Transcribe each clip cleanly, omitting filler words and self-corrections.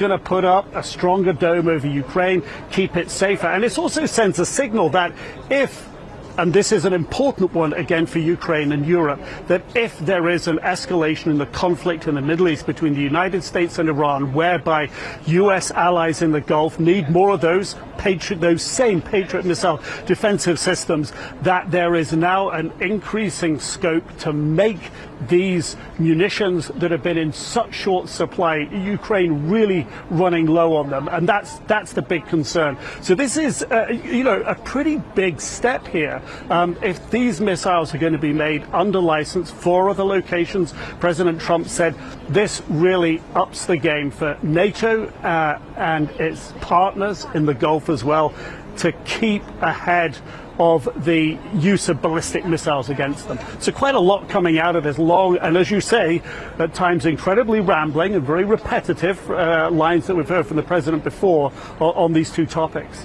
going to put up a stronger dome over Ukraine, keep it safer. And it also sends a signal that if, and this is an important one again for Ukraine and Europe, that if there is an escalation in the conflict in the Middle East between the United States and Iran, whereby US allies in the Gulf need more of those same Patriot missile defensive systems, that there is now an increasing scope to make these munitions that have been in such short supply, Ukraine really running low on them, and that's the big concern. So this is, a pretty big step here. If these missiles are going to be made under license for other locations, President Trump said this really ups the game for NATO and its partners in the Gulf as well to keep ahead of the use of ballistic missiles against them. So quite a lot coming out of this long, and as you say, at times incredibly rambling and very repetitive lines that we've heard from the president before on these two topics.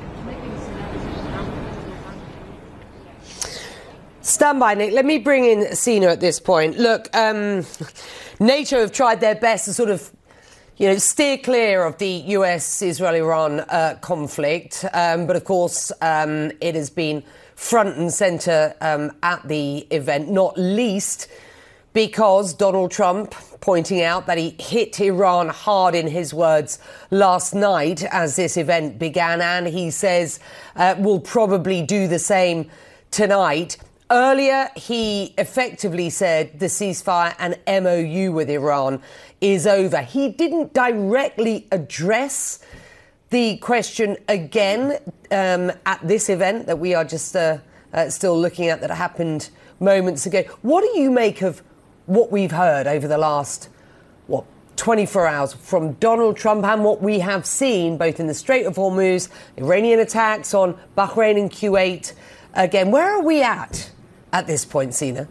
Stand by, Nick. Let me bring in Sina at this point. Look, NATO have tried their best to sort of steer clear of the US-Israel-Iran conflict. But of course, it has been front and centre at the event, not least because Donald Trump pointing out that he hit Iran hard, in his words, last night as this event began. And he says will probably do the same tonight. Earlier, he effectively said the ceasefire and MOU with Iran is over. He didn't directly address the question again at this event that we are just still looking at, that happened moments ago. What do you make of what we've heard over the last, 24 hours from Donald Trump, and what we have seen both in the Strait of Hormuz, Iranian attacks on Bahrain and Kuwait? Again, where are we at this point, Sina?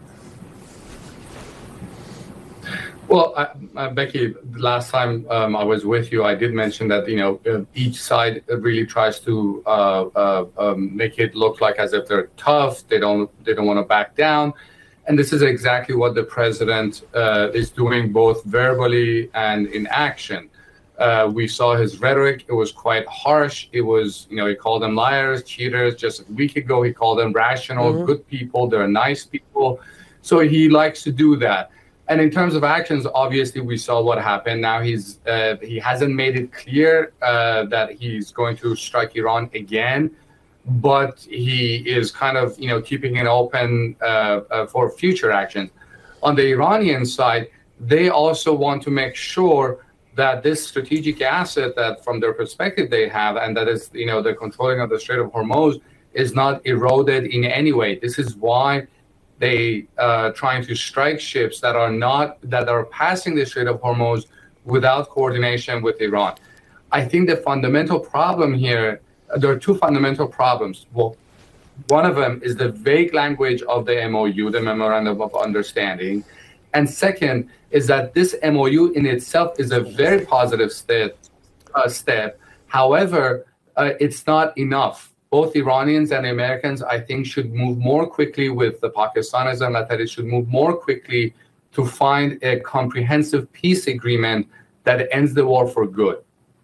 Well, Becky, last time I was with you, I did mention that each side really tries to make it look like as if they're tough. They don't want to back down, and this is exactly what the president is doing, both verbally and in action. We saw his rhetoric; it was quite harsh. It was, he called them liars, cheaters. Just a week ago, he called them rational, good people. They're nice people. So he likes to do that. And in terms of actions, obviously, we saw what happened. Now he hasn't made it clear that he's going to strike Iran again, but he is kind of, keeping it open for future actions. On the Iranian side, they also want to make sure that this strategic asset that from their perspective they have, and that is, the controlling of the Strait of Hormuz, is not eroded in any way. This is why they trying to strike ships that are passing the Strait of Hormuz without coordination with Iran. I think the fundamental problem here, there are two fundamental problems. Well, one of them is the vague language of the MOU, the Memorandum of Understanding. And second is that this MOU in itself is a very positive step. However, it's not enough. Both Iranians and Americans, I think, should move more quickly with the Pakistanis, and that it should move more quickly to find a comprehensive peace agreement that ends the war for good.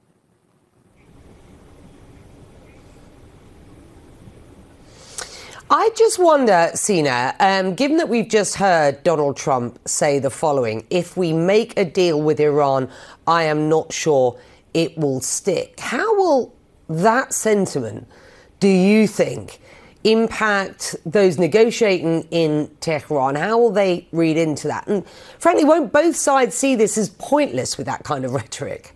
I just wonder, Sina, given that we've just heard Donald Trump say the following: if we make a deal with Iran, I am not sure it will stick. How will that sentiment, do you think, impact those negotiating in Tehran? How will they read into that? And frankly, won't both sides see this as pointless with that kind of rhetoric?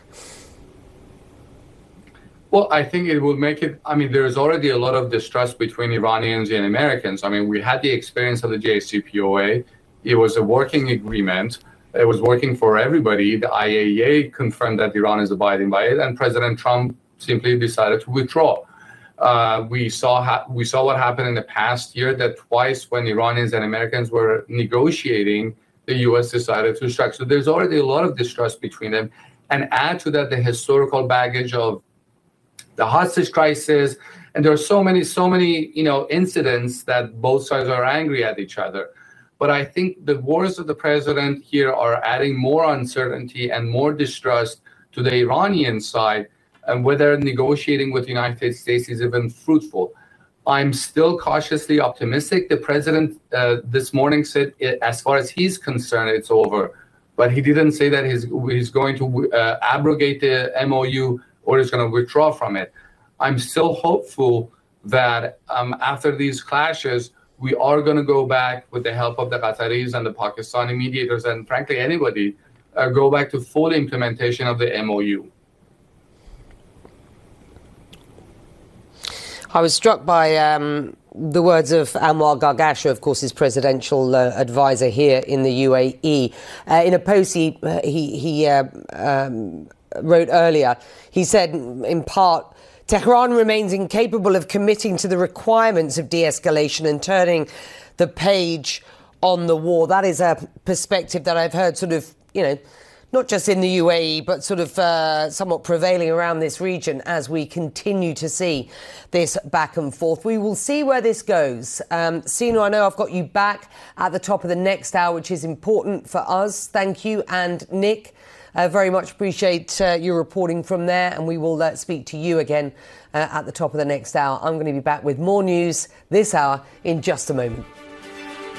Well, I think it will make it, there's already a lot of distrust between Iranians and Americans. We had the experience of the JCPOA. It was a working agreement. It was working for everybody. The IAEA confirmed that Iran is abiding by it, and President Trump simply decided to withdraw. We saw what happened in the past year, that twice when Iranians and Americans were negotiating, the U.S. decided to strike. So there's already a lot of distrust between them. And add to that the historical baggage of the hostage crisis, and there are so many incidents that both sides are angry at each other. But I think the words of the president here are adding more uncertainty and more distrust to the Iranian side and whether negotiating with the United States is even fruitful. I'm still cautiously optimistic. The president this morning said, as far as he's concerned, it's over. But he didn't say that he's going to abrogate the MOU or is going to withdraw from it. I'm still hopeful that after these clashes, we are going to go back with the help of the Qataris and the Pakistani mediators and frankly anybody, go back to full implementation of the MOU. I was struck by the words of Anwar Gargasha, of course, his presidential advisor here in the UAE. In a post he wrote earlier, he said, in part, Tehran remains incapable of committing to the requirements of de-escalation and turning the page on the war. That is a perspective that I've heard sort of, not just in the UAE, but sort of somewhat prevailing around this region as we continue to see this back and forth. We will see where this goes. Sina, I know I've got you back at the top of the next hour, which is important for us. Thank you. And Nick, very much appreciate your reporting from there. And we will speak to you again at the top of the next hour. I'm going to be back with more news this hour in just a moment.